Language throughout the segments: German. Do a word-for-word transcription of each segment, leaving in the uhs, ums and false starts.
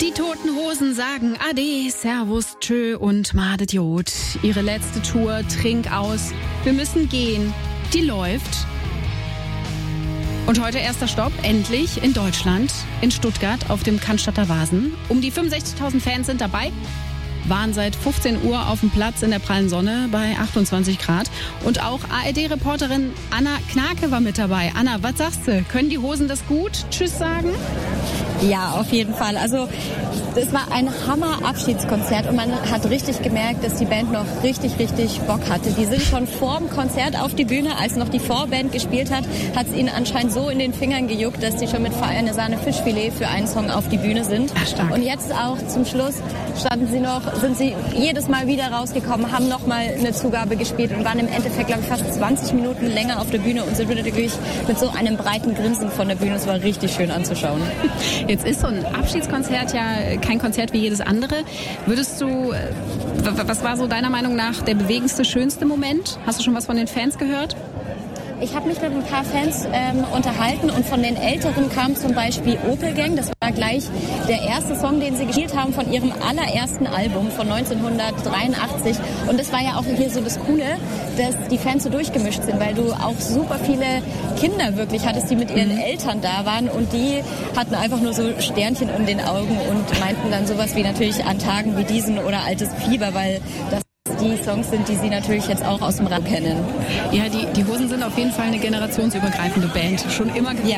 Die Toten Hosen sagen Ade, Servus, Tschö und Madet Jod. Ihre letzte Tour, Trink aus. Wir müssen gehen. Die läuft. Und heute erster Stopp, endlich in Deutschland, in Stuttgart auf dem Cannstatter Wasen. Um die fünfundsechzigtausend Fans sind dabei. Waren seit fünfzehn Uhr auf dem Platz in der prallen Sonne bei achtundzwanzig Grad. Und auch A R D-Reporterin Anna Knake war mit dabei. Anna, was sagst du? Können die Hosen das gut? Tschüss sagen? Ja, auf jeden Fall. Also es war ein Hammer-Abschiedskonzert und man hat richtig gemerkt, dass die Band noch richtig, richtig Bock hatte. Die sind schon vor dem Konzert auf die Bühne, als noch die Vorband gespielt hat, hat es ihnen anscheinend so in den Fingern gejuckt, dass sie schon mit Feine Sahne Fischfilet für einen Song auf die Bühne sind. Ach, stark. Und jetzt auch zum Schluss standen sie noch, sind sie jedes Mal wieder rausgekommen, haben noch mal eine Zugabe gespielt und waren im Endeffekt, glaube ich, fast zwanzig Minuten länger auf der Bühne und sind wirklich mit so einem breiten Grinsen von der Bühne. Es war richtig schön anzuschauen. Jetzt ist so ein Abschiedskonzert ja kein Konzert wie jedes andere. Würdest du, was war so deiner Meinung nach der bewegendste, schönste Moment? Hast du schon was von den Fans gehört? Ich habe mich mit ein paar Fans ähm, unterhalten und von den Älteren kam zum Beispiel Opel Gang. Das war gleich der erste Song, den sie gespielt haben von ihrem allerersten Album von neunzehnhundertdreiundachtzig. Und das war ja auch hier so das Coole, dass die Fans so durchgemischt sind, weil du auch super viele Kinder wirklich hattest, die mit ihren mhm. Eltern da waren und die hatten einfach nur so Sternchen in den Augen und meinten dann sowas wie natürlich an Tagen wie diesen oder altes Fieber, weil das die Songs sind, die sie natürlich jetzt auch aus dem Rap kennen. Ja, die, die Hosen sind auf jeden Fall eine generationsübergreifende Band. Schon immer gewesen.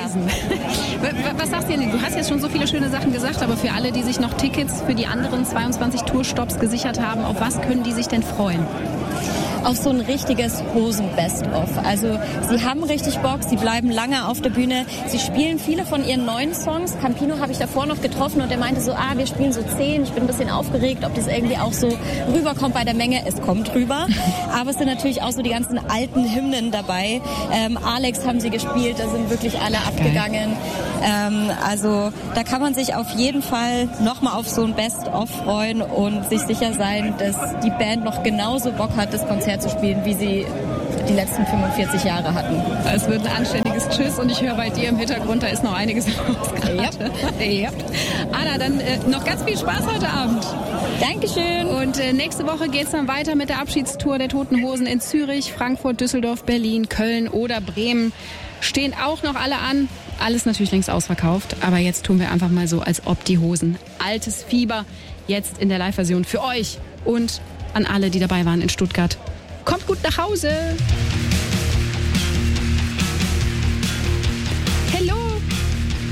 Ja. Was sagst du denn? Du hast jetzt schon so viele schöne Sachen gesagt, aber für alle, die sich noch Tickets für die anderen zweiundzwanzig Tourstopps gesichert haben, auf was können die sich denn freuen? Auf so ein richtiges Hosen-Best-of. Also sie haben richtig Bock, sie bleiben lange auf der Bühne, sie spielen viele von ihren neuen Songs. Campino habe ich davor noch getroffen und der meinte so, ah, wir spielen so zehn, ich bin ein bisschen aufgeregt, ob das irgendwie auch so rüberkommt bei der Menge. Es kommt rüber, aber es sind natürlich auch so die ganzen alten Hymnen dabei. Ähm, Alex haben sie gespielt, da sind wirklich alle abgegangen. Ähm, also da kann man sich auf jeden Fall nochmal auf so ein Best-of freuen und sich sicher sein, dass die Band noch genauso Bock hat, das Konzert zu spielen, wie sie die letzten fünfundvierzig Jahre hatten. Es wird ein anständiges Tschüss und ich höre bei dir im Hintergrund, da ist noch einiges los gerade. Yep. Yep. Anna, dann äh, noch ganz viel Spaß heute Abend. Dankeschön. Und äh, nächste Woche geht es dann weiter mit der Abschiedstour der Toten Hosen in Zürich, Frankfurt, Düsseldorf, Berlin, Köln oder Bremen. Stehen auch noch alle an. Alles natürlich längst ausverkauft, aber jetzt tun wir einfach mal so, als ob die Hosen. Altes Fieber, jetzt in der Live-Version für euch und an alle, die dabei waren in Stuttgart. Kommt gut nach Hause!